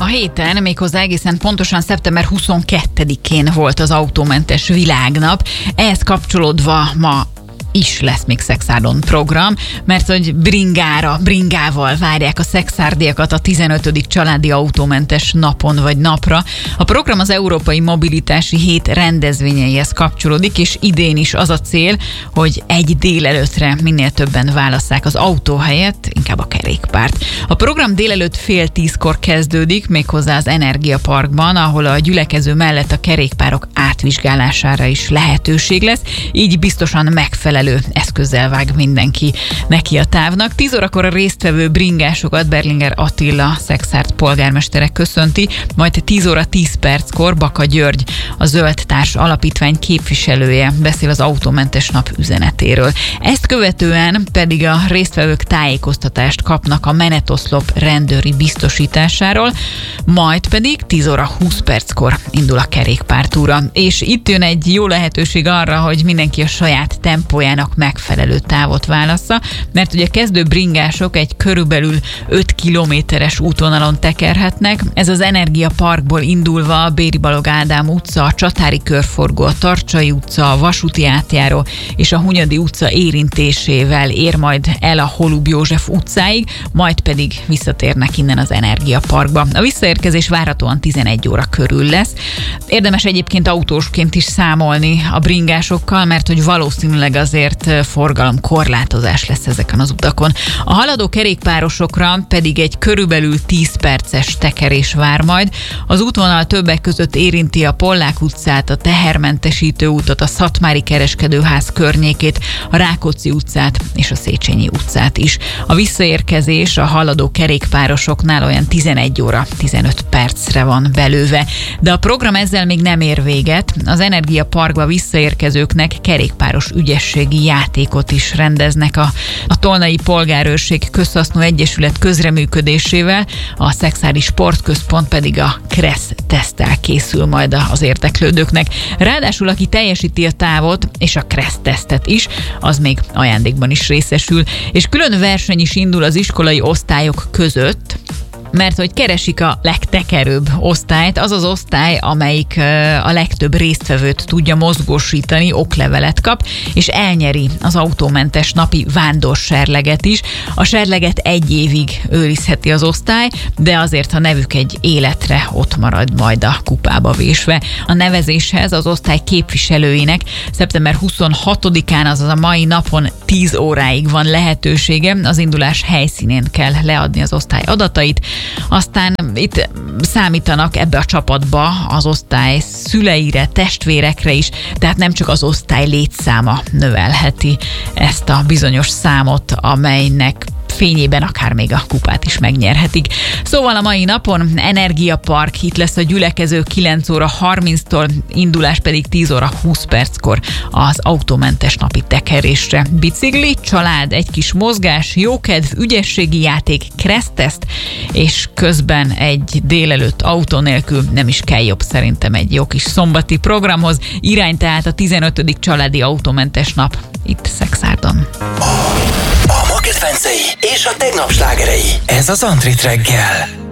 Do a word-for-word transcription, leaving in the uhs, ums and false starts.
héten, méghozzá egészen pontosan szeptember huszonkettedikén volt az autómentes világnap. Ehhez kapcsolódva ma is lesz még Szexárdon program, mert hogy bringára, bringával várják a szexárdiakat a tizenötödik családi autómentes napon vagy napra. A program az Európai Mobilitási Hét rendezvényeihez kapcsolódik, és idén is az a cél, hogy egy délelőttre minél többen válasszák az autó helyett inkább a kerékpárt. A program délelőtt fél tízkor kezdődik, méghozzá az Energiaparkban, ahol a gyülekező mellett a kerékpárok átvizsgálására is lehetőség lesz, így biztosan megfelelő eszközzel vág mindenki neki a távnak. tíz órakor a résztvevő bringásokat Berlinger Attila Szexárd polgármestere köszönti, majd tíz óra tíz perckor Baka György, a Zöld Társ Alapítvány képviselője beszél az autómentes nap üzenetéről. Ezt követően pedig a résztvevők tájékoztatást kapnak a menetoszlop rendőri biztosításáról, majd pedig tíz óra húsz perckor indul a kerékpártúra. És itt jön egy jó lehetőség arra, hogy mindenki a saját tempóján megfelelő távot válassza, mert ugye kezdő bringások egy körülbelül öt kilométeres útvonalon tekerhetnek. Ez az Energiaparkból indulva a Béri Balogh Ádám utca, a Csatári körforgó, a Tarcsai utca, a Vasúti átjáró és a Hunyadi utca érintésével ér majd el a Holub József utcáig, majd pedig visszatérnek innen az Energiaparkba. A visszaérkezés várhatóan tizenegy óra körül lesz. Érdemes egyébként autósként is számolni a bringásokkal, mert hogy valószínűleg azért forgalomkorlátozás lesz ezeken az utakon. A haladó kerékpárosokra pedig egy körülbelül tíz perces tekerés vár majd. Az útvonal többek között érinti a Pollák utcát, a tehermentesítő útot, a Szatmári kereskedőház környékét, a Rákóczi utcát és a Széchenyi utcát is. A visszaérkezés a haladó kerékpárosoknál olyan tizenegy óra tizenöt percre van belőve. De a program ezzel még nem ér véget. Az Energiaparkba visszaérkezőknek kerékpáros ügyességi játékot is rendeznek a, a Tolnai Polgárőrség Közhasznú Egyesület közreműködésével, a Szexárdi Sportközpont pedig a Kressz teszttel készül majd az érdeklődőknek. Ráadásul aki teljesíti a távot és a Kressz tesztet is, az még ajándékban is részesül, és külön verseny is indul az iskolai osztályok között, mert hogy keresik a legtekerőbb osztályt, az az osztály, amelyik a legtöbb résztvevőt tudja mozgósítani, oklevelet kap, és elnyeri az autómentes napi vándorserleget is. A serleget egy évig őrizheti az osztály, de azért a nevük egy életre ott marad majd a kupába vésve. A nevezéshez az osztály képviselőinek szeptember huszonhatodikán, azaz a mai napon tíz óráig van lehetősége. Az indulás helyszínén kell leadni az osztály adatait. Aztán itt számítanak ebbe a csapatba az osztály szüleire, testvérekre is, tehát nem csak az osztály létszáma növelheti ezt a bizonyos számot, amelynek fényében akár még a kupát is megnyerhetik. Szóval a mai napon Energiapark, itt lesz a gyülekező kilenc óra harminctól, indulás pedig tíz óra húsz perckor az autómentes napi tekerésre. Bicikli, család, egy kis mozgás, jókedv, ügyességi játék, kresszteszt, és közben egy délelőtt autó nélkül nem is kell jobb szerintem egy jó kis szombati programhoz. Irány tehát a tizenötödik családi autómentes nap itt Szexárdon. A ma kedvencei és a tegnap slágerei. Ez az Antrit reggel.